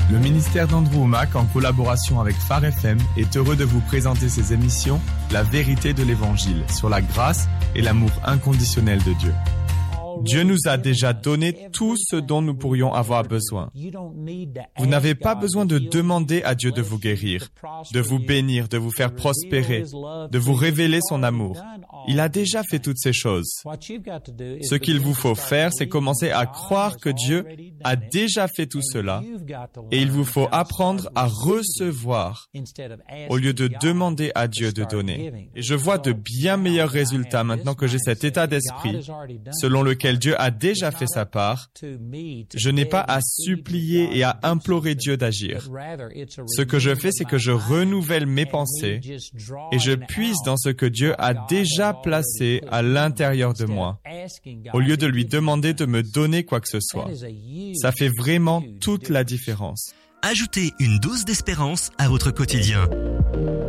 Le ministère d'Andrew Wommack, en collaboration avec Phare FM, est heureux de vous présenter ses émissions « La vérité de l'Évangile » sur la grâce et l'amour inconditionnel de Dieu. Dieu nous a déjà donné tout ce dont nous pourrions avoir besoin. Vous n'avez pas besoin de demander à Dieu de vous guérir, de vous bénir, de vous faire prospérer, de vous révéler son amour. Il a déjà fait toutes ces choses. Ce qu'il vous faut faire, c'est commencer à croire que Dieu a déjà fait tout cela et il vous faut apprendre à recevoir au lieu de demander à Dieu de donner. Et je vois de bien meilleurs résultats maintenant que j'ai cet état d'esprit selon lequel Dieu a déjà fait sa part. Je n'ai pas à supplier et à implorer Dieu d'agir. Ce que je fais, c'est que je renouvelle mes pensées et je puise dans ce que Dieu a déjà placé à l'intérieur de moi, au lieu de lui demander de me donner quoi que ce soit. Ça fait vraiment toute la différence. Ajoutez une dose d'espérance à votre quotidien.